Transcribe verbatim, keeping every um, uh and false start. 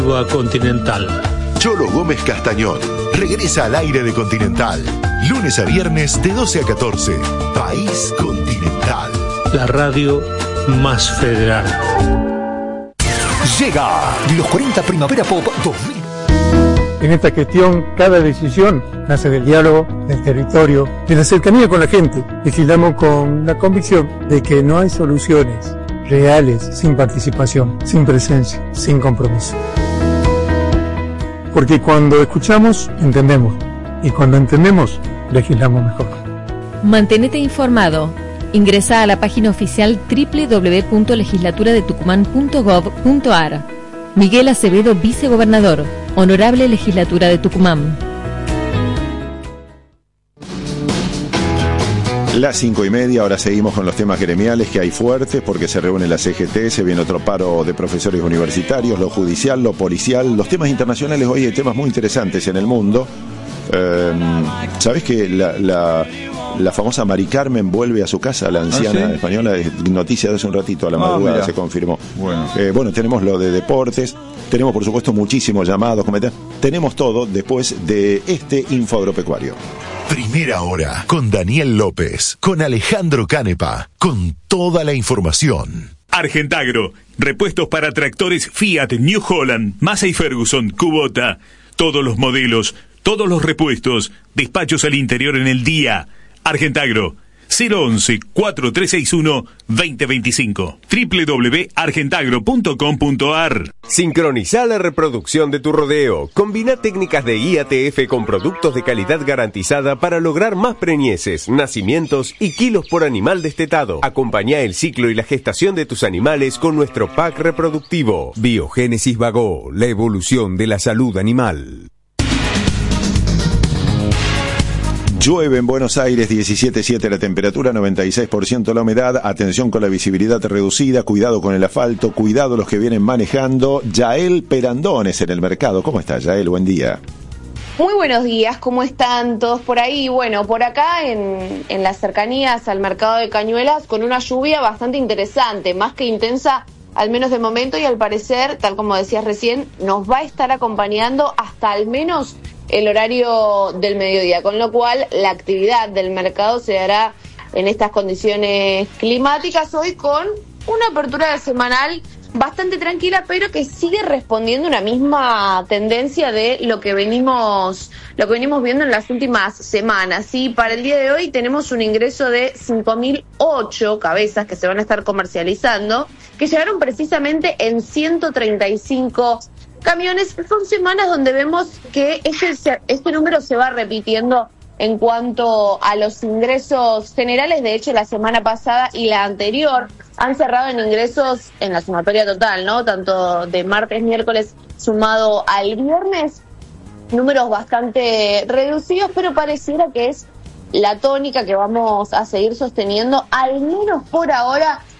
Continental. Cholo Gómez Castañón regresa al aire de Continental. Lunes a viernes de doce a catorce. País Continental. La radio más federal. Llega los cuarenta Primavera Pop dos mil. En esta gestión, cada decisión nace del diálogo, del territorio, de la cercanía con la gente. Legislamos con la convicción de que no hay soluciones reales sin participación, sin presencia, sin compromiso. Porque cuando escuchamos, entendemos. Y cuando entendemos, legislamos mejor. Mantenete informado. Ingresa a la página oficial doble u doble u doble u punto legislatura de tucumán punto gov punto ar. Miguel Acevedo, vicegobernador. Honorable Legislatura de Tucumán. Las cinco y media, ahora seguimos con los temas gremiales que hay fuertes porque se reúne la C G T, se viene otro paro de profesores universitarios, lo judicial, lo policial, los temas internacionales. Hoy hay temas muy interesantes en el mundo. Eh, ¿Sabés que la, la, la famosa Mari Carmen vuelve a su casa, la anciana ¿Ah, sí? española? Noticia de hace un ratito, a la madrugada ah, se confirmó. Bueno. Eh, bueno, tenemos lo de deportes, tenemos por supuesto muchísimos llamados, comentarios. Tenemos todo después de este Info Agropecuario. Primera hora con Daniel López, con Alejandro Canepa, con toda la información. Argentagro, repuestos para tractores Fiat, New Holland, Massey Ferguson, Kubota, todos los modelos, todos los repuestos, despachos al interior en el día. Argentagro, cero once, cuatro tres seis uno, dos cero dos cinco, doble u doble u doble u punto argentagro punto com punto ar. Sincroniza la reproducción de tu rodeo. Combina técnicas de I A T F con productos de calidad garantizada para lograr más preñeces, nacimientos y kilos por animal destetado. Acompañá el ciclo y la gestación de tus animales con nuestro pack reproductivo. Biogénesis Vago, la evolución de la salud animal. Llueve en Buenos Aires, diecisiete punto siete la temperatura, noventa y seis por ciento la humedad. Atención con la visibilidad reducida, cuidado con el asfalto, cuidado los que vienen manejando. Yael Perandones en el mercado. ¿Cómo está, Yael? Buen día. Muy buenos días, ¿cómo están todos por ahí? Bueno, por acá en, en las cercanías al mercado de Cañuelas, con una lluvia bastante interesante, más que intensa, al menos de momento, y al parecer, tal como decías recién, nos va a estar acompañando hasta al menos el horario del mediodía, con lo cual la actividad del mercado se dará en estas condiciones climáticas, hoy con una apertura semanal bastante tranquila, pero que sigue respondiendo una misma tendencia de lo que venimos lo que venimos viendo en las últimas semanas. Sí, para el día de hoy tenemos un ingreso de cinco mil ocho cabezas que se van a estar comercializando, que llegaron precisamente en ciento treinta y cinco camiones. Son semanas donde vemos que este, este número se va repitiendo en cuanto a los ingresos generales. De hecho, la semana pasada y la anterior han cerrado en ingresos en la sumatoria total, ¿no? Tanto de martes, miércoles, sumado al viernes, números bastante reducidos, pero pareciera que es la tónica que vamos a seguir sosteniendo, al menos por ahora,